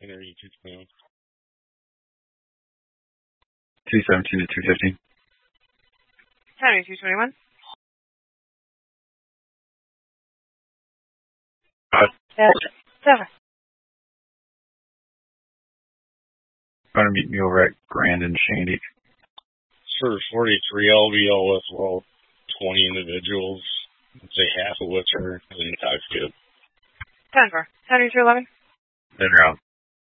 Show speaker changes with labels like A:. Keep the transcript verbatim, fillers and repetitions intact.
A: Interview two twenty-one.
B: two seventeen to two fifteen.
C: County two twenty-one.
B: Uh,
C: Seven.
B: Going to meet me over at Grand and Shandy.
A: For forty-three, I'll be all with, well, twenty individuals. I'd say half of which are intoxicated.
C: ten four. County two eleven.
B: Then around.